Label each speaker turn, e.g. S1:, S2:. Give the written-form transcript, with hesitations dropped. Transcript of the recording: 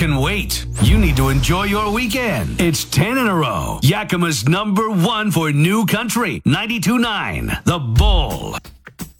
S1: can wait. You need to enjoy your weekend. It's 10 in a row. Yakima's #1 for New Country, 92.9, The Bull.